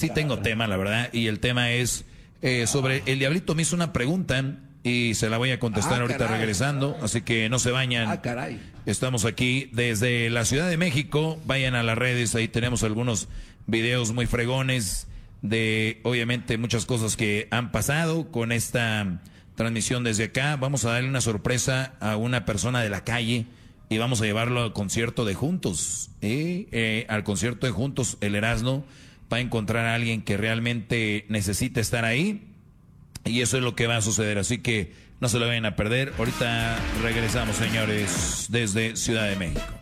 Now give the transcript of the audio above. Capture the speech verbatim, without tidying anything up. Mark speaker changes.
Speaker 1: sí tengo tema, la verdad, y el tema es eh, sobre, el Diablito me hizo una pregunta y se la voy a contestar
Speaker 2: ah,
Speaker 1: ahorita
Speaker 2: caray,
Speaker 1: regresando,
Speaker 2: caray.
Speaker 1: así que no se vayan.
Speaker 2: Ah, caray.
Speaker 1: Estamos aquí desde la Ciudad de México, vayan a las redes, ahí tenemos algunos videos muy fregones de, obviamente, muchas cosas que han pasado con esta transmisión desde acá. Vamos a darle una sorpresa a una persona de la calle y vamos a llevarlo al concierto de Juntos, ¿eh? Eh, al concierto de Juntos, el Erasmo va a encontrar a alguien que realmente necesita estar ahí y eso es lo que va a suceder, así que no se lo vayan a perder. Ahorita regresamos, señores, desde Ciudad de México.